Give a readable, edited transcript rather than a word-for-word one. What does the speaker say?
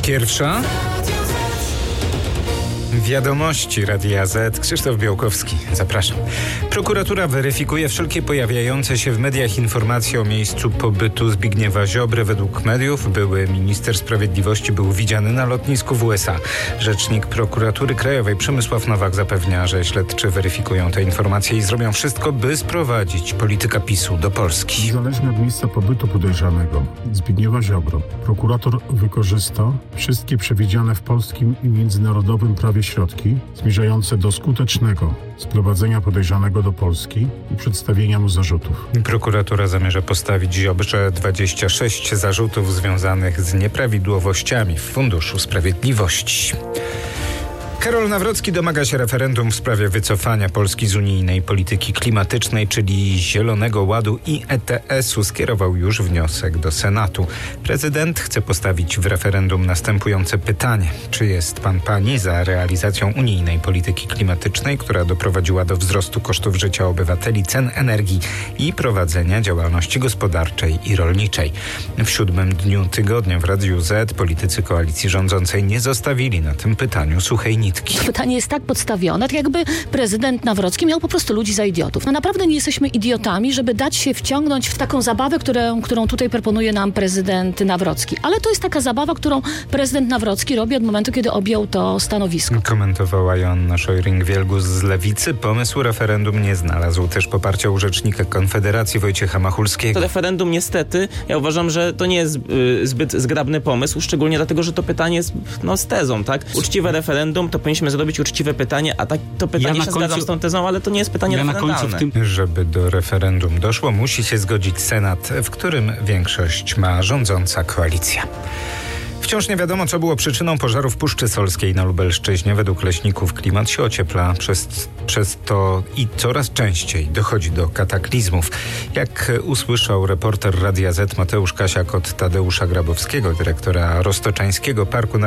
Pierwsza. Wiadomości Radia Z. Krzysztof Białkowski. Zapraszam. Prokuratura weryfikuje wszelkie pojawiające się w mediach informacje o miejscu pobytu Zbigniewa Ziobry. Według mediów były minister sprawiedliwości był widziany na lotnisku w USA. Rzecznik Prokuratury Krajowej Przemysław Nowak zapewnia, że śledczy weryfikują te informacje i zrobią wszystko, by sprowadzić polityka PiS-u do Polski. Niezależnie od miejsca pobytu podejrzanego Zbigniewa Ziobro, prokurator wykorzysta wszystkie przewidziane w polskim i międzynarodowym prawie środki zmierzające do skutecznego sprowadzenia podejrzanego do Polski i przedstawienia mu zarzutów. Prokuratura zamierza postawić Ziobrze 26 zarzutów związanych z nieprawidłowościami w Funduszu Sprawiedliwości. Karol Nawrocki domaga się referendum w sprawie wycofania Polski z unijnej polityki klimatycznej, czyli Zielonego Ładu i ETS-u. Skierował już wniosek do Senatu. Prezydent chce postawić w referendum następujące pytanie. Czy jest pani za realizacją unijnej polityki klimatycznej, która doprowadziła do wzrostu kosztów życia obywateli, cen energii i prowadzenia działalności gospodarczej i rolniczej? W 7. dniu tygodnia w Radiu Z politycy koalicji rządzącej nie zostawili na tym pytaniu suchej nitki. Pytanie jest tak podstawione, tak jakby prezydent Nawrocki miał po prostu ludzi za idiotów. No naprawdę nie jesteśmy idiotami, żeby dać się wciągnąć w taką zabawę, którą tutaj proponuje nam prezydent Nawrocki. Ale to jest taka zabawa, którą prezydent Nawrocki robi od momentu, kiedy objął to stanowisko. Komentowała Joanna Szojring-Wielgus z Lewicy. Pomysł referendum nie znalazł też poparcia u rzecznika Konfederacji Wojciecha Machulskiego. To referendum niestety, ja uważam, że to nie jest zbyt zgrabny pomysł, szczególnie dlatego, że to pytanie jest z tezą, tak? Uczciwe referendum, to powinniśmy zrobić uczciwe pytanie, a tak to pytanie zgadzam z tą tezą, ale to nie jest pytanie referendalne. Żeby do referendum doszło, musi się zgodzić Senat, w którym większość ma rządząca koalicja. Wciąż nie wiadomo, co było przyczyną pożaru w Puszczy Solskiej na Lubelszczyźnie. Według leśników klimat się ociepla, przez to i coraz częściej dochodzi do kataklizmów. Jak usłyszał reporter Radia Z Mateusz Kasiak od Tadeusza Grabowskiego, dyrektora Roztoczańskiego Parku